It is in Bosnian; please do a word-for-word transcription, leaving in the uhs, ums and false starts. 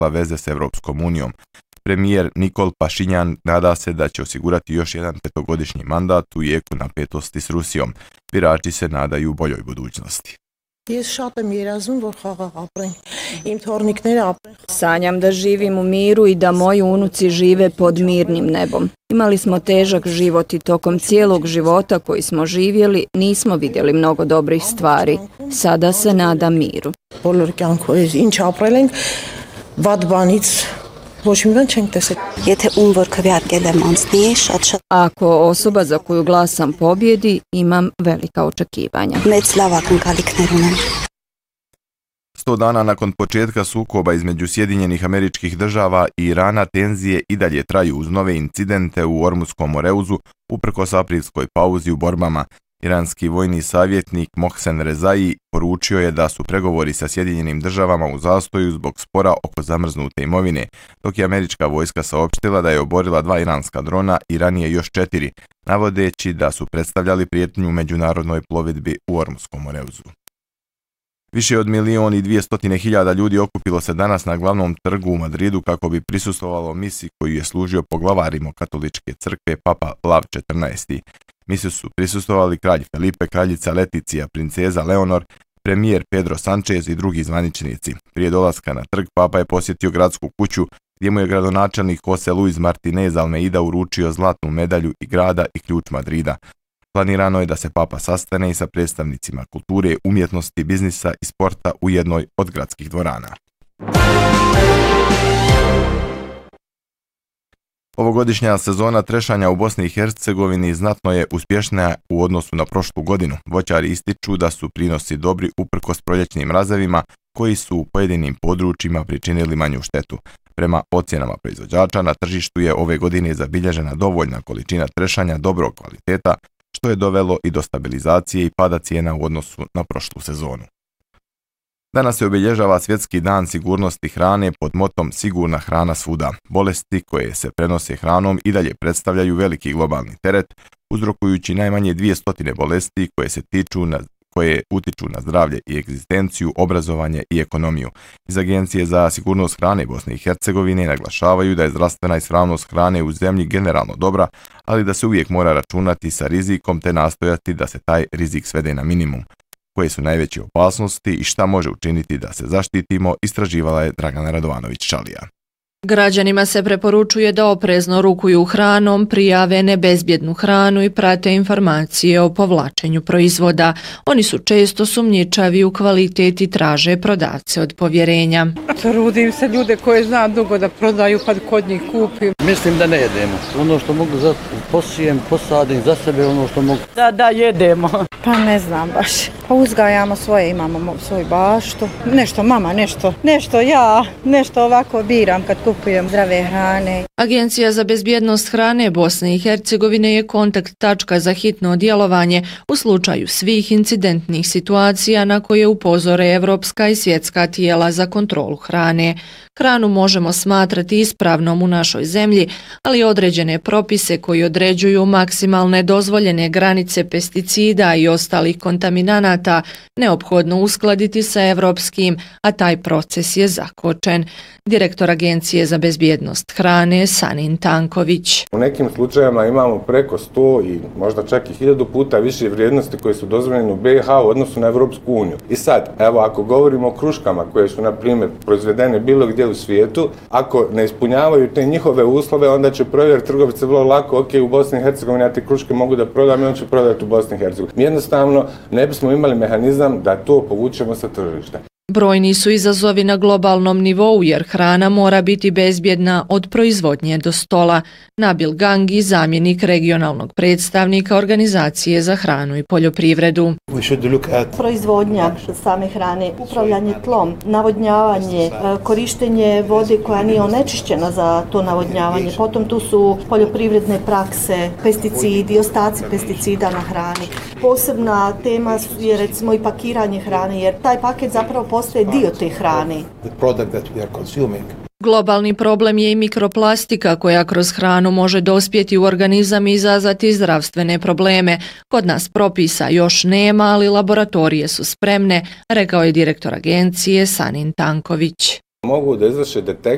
prekinula veze s Evropskom unijom. Premijer Nikol Pašinjan nada se da će osigurati još jedan petogodišnji mandat u jeku napetosti s Rusijom. Birači se nadaju boljoj budućnosti. Sanjam da živim u miru i da moji unuci žive pod mirnim nebom. Imali smo težak život i tokom cijelog života koji smo živjeli nismo vidjeli mnogo dobrih stvari. Sada se nadam miru. Ako osoba za koju glasam pobjedi, imam velika očekivanja. Sto dana nakon početka sukoba između Sjedinjenih Američkih Država i Irana, tenzije i dalje traju uz nove incidente u Ormutskom Moreuzu uprkos aprilskoj pauzi u borbama. Iranski vojni savjetnik Mohsen Rezai poručio je da su pregovori sa Sjedinjenim Državama u zastoju zbog spora oko zamrznute imovine, dok je američka vojska saopštila da je oborila dva iranska drona i ranije još četiri, navodeći da su predstavljali prijetnju međunarodnoj plovidbi u Ormutskom Moreuzu. Više od milion i dvije hiljada ljudi okupilo se danas na glavnom trgu u Madridu kako bi prisustvovalo misi koju je služio poglavarima katoličke crkve Papa Lav četrnaesti. Misiju su prisustvovali kralj Felipe, kraljica Leticija, princeza Leonor, premijer Pedro Sanchez i drugi zvaničnici. Prije dolaska na trg Papa je posjetio gradsku kuću gdje mu je gradonačelnik Jose Luis Martinez Almeida uručio zlatnu medalju i grada i ključ Madrida. Planirano je da se Papa sastane i sa predstavnicima kulture, umjetnosti, biznisa i sporta u jednoj od gradskih dvorana. Ovogodišnja sezona trešanja u Bosni i Hercegovini znatno je uspješnija u odnosu na prošlu godinu. Voćari ističu da su prinosi dobri uprkos proljećnim mrazevima koji su u pojedinim područjima pričinili manju štetu. Prema ocjenama proizvođača, na tržištu je ove godine zabilježena dovoljna količina trešanja dobrog kvaliteta, što je dovelo i do stabilizacije i pada cijena u odnosu na prošlu sezonu. Danas se obilježava Svjetski dan sigurnosti hrane pod motom Sigurna hrana svuda. Bolesti koje se prenose hranom i dalje predstavljaju veliki globalni teret, uzrokujući najmanje dvije stotine bolesti koje se tiču na koje utiču na zdravlje i egzistenciju, obrazovanje i ekonomiju. Iz Agencije za sigurnost hrane Bosne i Hercegovine naglašavaju da je zdravstvena ispravnost hrane u zemlji generalno dobra, ali da se uvijek mora računati sa rizikom te nastojati da se taj rizik svede na minimum. Koje su najveće opasnosti i šta može učiniti da se zaštitimo, istraživala je Dragana Radovanović-Čalija. Građanima se preporučuje da oprezno rukuju hranom, prijave nebezbjednu hranu i prate informacije o povlačenju proizvoda. Oni su često sumnjičavi u kvalitet i traže prodavce od povjerenja. Trudim se ljude koje znam dugo da prodaju pa kod njih kupim. Mislim da ne jedemo. Ono što mogu za posijem, posadim za sebe, ono što mogu. Da, da, jedemo. Pa ne znam baš. Pa uzgajamo svoje, imamo svoju baštu. Nešto mama, nešto, nešto ja, nešto ovako biram kad kupujem zdrave hrane. Agencija za bezbjednost hrane Bosne i Hercegovine je kontakt tačka za hitno djelovanje u slučaju svih incidentnih situacija na koje upozore evropska i svjetska tijela za kontrolu hrane. Hranu možemo smatrati ispravnom u našoj zemlji, ali određene propise koji određuju maksimalne dozvoljene granice pesticida i ostalih kontaminanata neophodno uskladiti sa evropskim, a taj proces je zakočen. Direktor Agencije za bezbjednost hrane Sanin Tanković. U nekim slučajevima imamo preko sto i možda čak i hiljadu puta više vrijednosti koje su dozvoljene u B i H u odnosu na Evropsku uniju. I sad, evo, ako govorimo o kruškama koje su, na primjer, proizvedene bilo gdje u svijetu, ako ne ispunjavaju te njihove uslove, onda će provjeriti trgovice vrlo lako, ok, u Bosni i Hercegovini ja te kruške mogu da prodam i on će prodati u Bosni i Hercegovini. Mi jednostavno ne bismo imali mehanizam da to povučemo sa tržišta. Brojni su izazovi na globalnom nivou jer hrana mora biti bezbjedna od proizvodnje do stola. Nabil Gangi, zamjenik regionalnog predstavnika Organizacije za hranu i poljoprivredu. Proizvodnja same hrane, upravljanje tlom, navodnjavanje, korištenje vode koja nije onečišćena za to navodnjavanje. Potom tu su poljoprivredne prakse, pesticidi, ostaci pesticida na hrani. Posebna tema je recimo i pakiranje hrane jer taj paket zapravo postaje dio te hrane. Globalni problem je i mikroplastika koja kroz hranu može dospjeti u organizam i izazvati zdravstvene probleme. Kod nas propisa još nema, ali laboratorije su spremne, rekao je direktor agencije Sanin Tanković. Mogu da izvrše detekciju